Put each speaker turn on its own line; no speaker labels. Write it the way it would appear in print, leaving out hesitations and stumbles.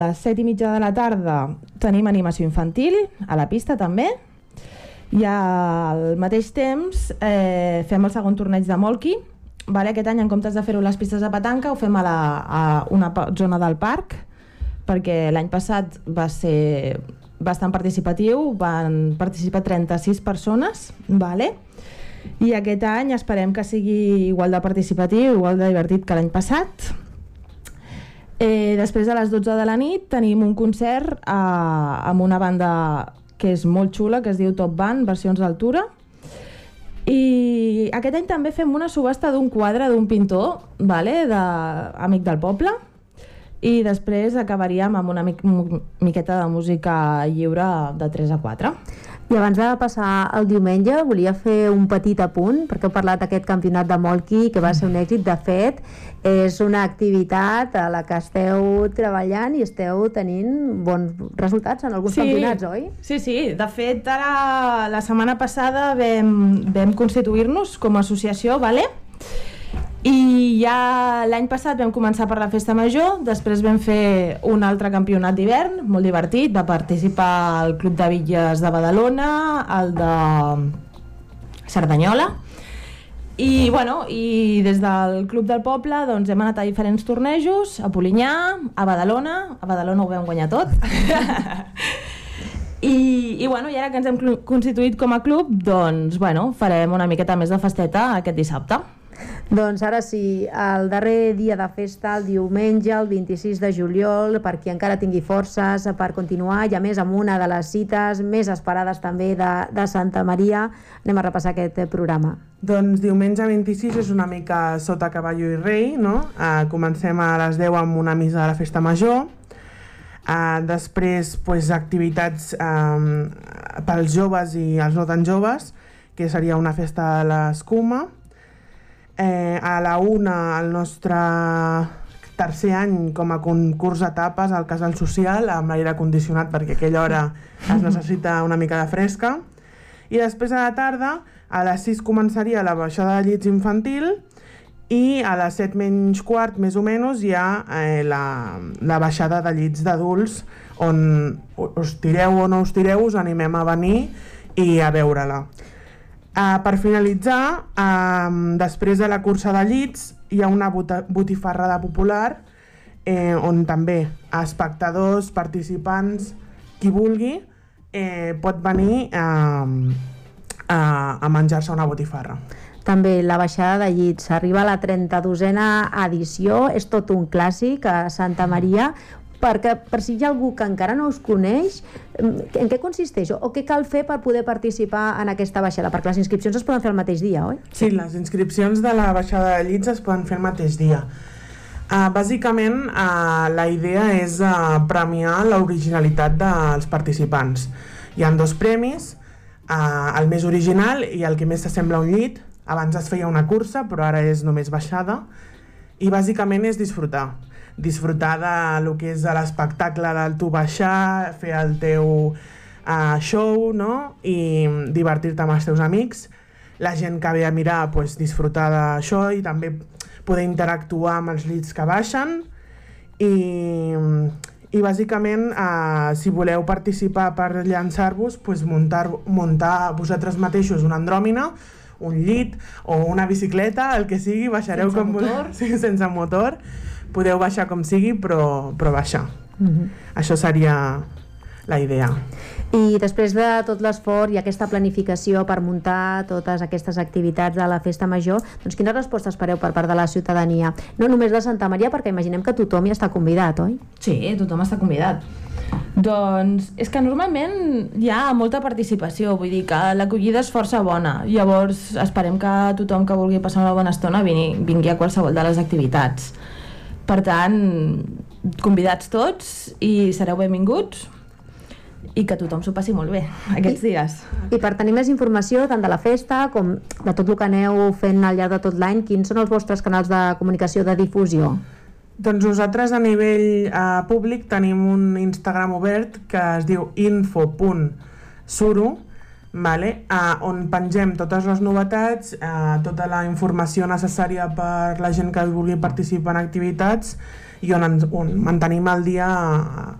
A les 7:30 de la tarda tenim animació infantil, a la pista també, i al mateix temps fem el segon torneig de molki. Aquest any, en comptes de fer-ho a les pistes de petanca, ho fem a una zona del parc, perquè l'any passat va ser bastant participatiu, van participar 36 persones, i aquest any esperem que sigui igual de participatiu, igual de divertit que l'any passat. Després de les 12 de la nit tenim un concert amb una banda que és molt xula, que es diu Top Band, versions d'altura. I aquest any també fem una subhasta d'un quadre d'un pintor, amic del poble, i després acabaríem amb una miqueta de música lliure de 3 a 4.
I abans de passar el diumenge volia fer un petit apunt, perquè heu parlat d'aquest campionat de molki que va ser un èxit. De fet, és una activitat a la que esteu treballant i esteu tenint bons resultats en alguns campionats, oi?
Sí. De fet, ara la setmana passada vam constituir-nos com a associació, i ja l'any passat vam començar per la festa major, després vam fer un altre campionat d'hivern, molt divertit, va participar el Club de Bitlles de Badalona, el de Cerdanyola, i des del Club del Poble hem anat a diferents tornejos, a Polinyà, a Badalona ho vam guanyar tot. I ara que ens hem constituït com a club, farem una miqueta més de festeta aquest dissabte.
Doncs ara sí, el darrer dia de festa, el diumenge, el 26 de juliol, per qui encara tingui forces per continuar, i a més amb una de les cites més esperades també de Santa Maria. Anem a repassar aquest programa.
Doncs diumenge 26 és una mica sota cavallo i rei, no? Comencem a les 10 amb una missa de la festa major. Després activitats pels joves i els no tan joves, que seria una festa de l'escuma. A la 1 el nostre tercer any com a concurs d'etapes al casal social amb l'aire condicionat, perquè a aquella hora es necessita una mica de fresca. I després a la tarda a les 6 començaria la baixada de llits infantil, i a les 7 menys quart més o menys hi ha la baixada de llits d'adults, on us tireu o no us tireu us animem a venir i a veure-la. Per finalitzar, després de la cursa de llits hi ha una botifarrada popular on també espectadors, participants, qui vulgui pot venir a menjar-se una botifarra.
També la baixada de llits, arriba a la 32a edició, és tot un clàssic a Santa Maria. Perquè per si hi ha algú que encara no us coneix, en què consisteix o què cal fer per poder participar en aquesta baixada? Perquè les inscripcions es poden fer el mateix dia, oi?
Sí, les inscripcions de la baixada de llits es poden fer el mateix dia. Bàsicament, la idea és premiar l'originalitat dels participants. Hi ha 2 premis, el més original i el que més s'assembla a un llit. Abans es feia una cursa, però ara és només baixada. I bàsicament és disfrutar de lo que és l'espectacle del tu baixar, fer el teu show, no? I divertir-te amb els teus amics. La gent que ve a mirar, disfrutar d'això i també poder interactuar amb els llits que baixen. I bàsicament, si voleu participar per llançar-vos, muntar vosaltres mateixos una andròmina, un llit o una bicicleta, el que sigui, baixareu com voleu. Sense motor. Podeu baixar com sigui, però baixar. Això seria la idea.
I després de tot l'esforç i aquesta planificació per muntar totes aquestes activitats de la festa major, doncs quines respostes espereu per part de la ciutadania? No només de Santa Maria, perquè imaginem que tothom hi està convidat, oi?
Sí, tothom està convidat. Doncs és que normalment hi ha molta participació, vull dir que l'acollida és força bona. Llavors esperem que tothom que vulgui passar una bona estona vingui a qualsevol de les activitats. Per tant, convidats tots i sereu benvinguts i que tothom s'ho passi molt bé aquests dies.
I per tenir més informació tant de la festa com de tot el que aneu fent al llarg de tot l'any, quins són els vostres canals de comunicació, de difusió?
Doncs nosaltres a nivell públic tenim un Instagram obert que es diu info.suro, on pengem totes les novetats, tota la informació necessària per la gent que vulgui participar en activitats i on mantenim el dia